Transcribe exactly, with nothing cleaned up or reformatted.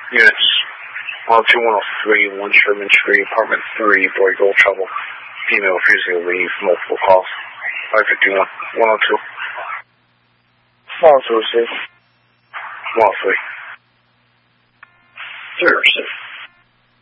Units one oh two, one oh three, one Sherman Street, apartment three, boy, gold trouble. Female refusing to leave, multiple calls. five fifty-one, one oh two. one oh two, one oh three. Thursday.